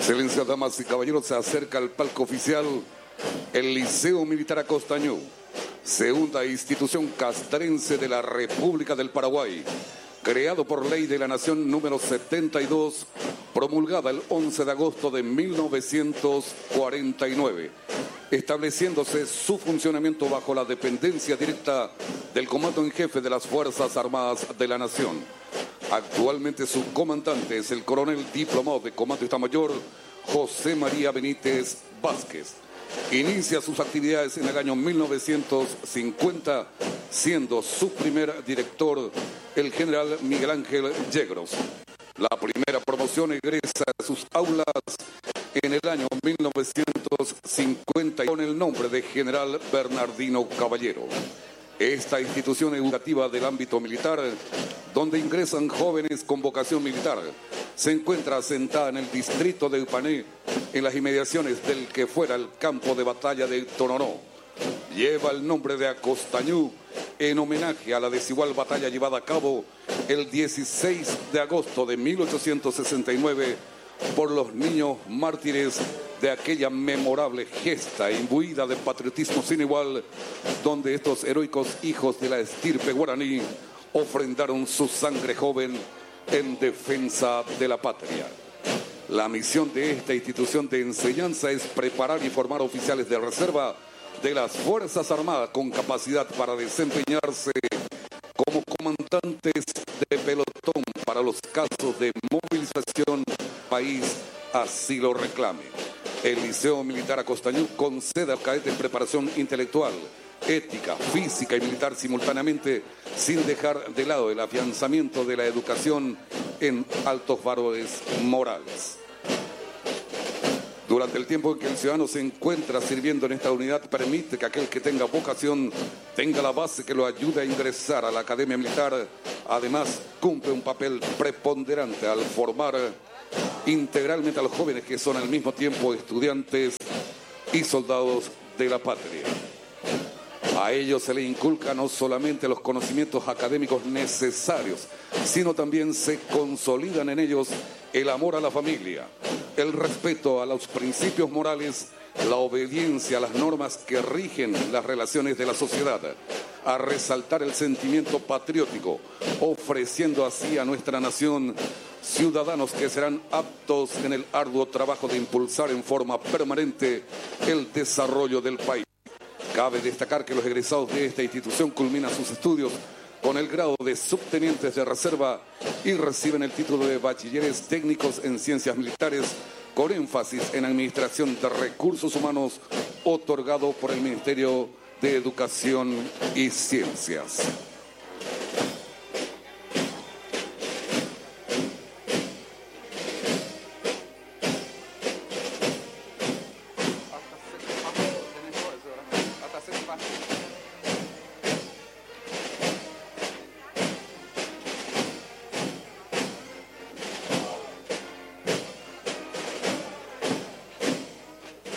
Excelencia, damas y caballeros, se acerca al palco oficial el Liceo Militar Acostañú, segunda institución castrense de la República del Paraguay, creado por ley de la Nación número 72, promulgada el 11 de agosto de 1949, estableciéndose su funcionamiento bajo la dependencia directa del Comando en Jefe de las Fuerzas Armadas de la Nación. Actualmente su comandante es el coronel diplomado de Comando Estado Mayor José María Benítez Vázquez. Inicia sus actividades en el año 1950, siendo su primer director el general Miguel Ángel Yegros. La primera promoción egresa a sus aulas en el año 1950 con el nombre de General Bernardino Caballero. Esta institución educativa del ámbito militar, donde ingresan jóvenes con vocación militar, se encuentra asentada en el distrito de Upané, en las inmediaciones del que fuera el campo de batalla de Tonoró. Lleva el nombre de Acostañú en homenaje a la desigual batalla llevada a cabo el 16 de agosto de 1869 por los niños mártires de aquella memorable gesta imbuida de patriotismo sin igual, donde estos heroicos hijos de la estirpe guaraní ofrendaron su sangre joven en defensa de la patria. La misión de esta institución de enseñanza es preparar y formar oficiales de reserva de las Fuerzas Armadas con capacidad para desempeñarse como comandantes de pelotón para los casos de movilización país así lo reclame. El Liceo Militar Acostañú concede a los cadetes preparación intelectual, ética, física y militar simultáneamente, sin dejar de lado el afianzamiento de la educación en altos valores morales. Durante el tiempo en que el ciudadano se encuentra sirviendo en esta unidad, permite que aquel que tenga vocación tenga la base que lo ayude a ingresar a la Academia Militar. Además, cumple un papel preponderante al formar integralmente a los jóvenes que son al mismo tiempo estudiantes y soldados de la patria. A ellos se les inculca no solamente los conocimientos académicos necesarios, sino también se consolidan en ellos el amor a la familia, el respeto a los principios morales, la obediencia a las normas que rigen las relaciones de la sociedad, a resaltar el sentimiento patriótico, ofreciendo así a nuestra nación ciudadanos que serán aptos en el arduo trabajo de impulsar en forma permanente el desarrollo del país. Cabe destacar que los egresados de esta institución culminan sus estudios con el grado de subtenientes de reserva y reciben el título de bachilleres técnicos en ciencias militares con énfasis en administración de recursos humanos otorgado por el Ministerio de Educación y Ciencias.